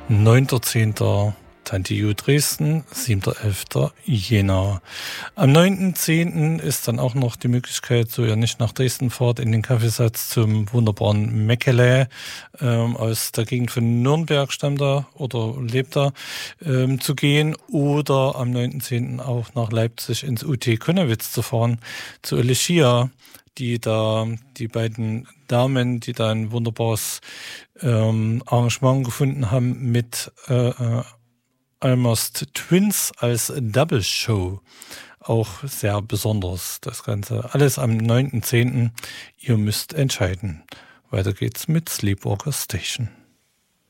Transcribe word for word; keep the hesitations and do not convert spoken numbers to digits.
neunter zehnter Tante Ju Dresden, siebter elfter Jena. Am neunten zehnten ist dann auch noch die Möglichkeit, so ihr nicht nach Dresden fahrt, in den Kaffeesatz zum wunderbaren Meckele ähm, aus der Gegend von Nürnberg stammt er oder lebt er, ähm, zu gehen, oder am neunten zehnten auch nach Leipzig ins U T Könnewitz zu fahren, zu Elicia, die da, die beiden Damen, die da ein wunderbares ähm, Arrangement gefunden haben mit äh, äh, Almost Twins als Double Show. Auch sehr besonders, das Ganze. Alles am neunten zehnten Ihr müsst entscheiden. Weiter geht's mit Sleepwalker Station.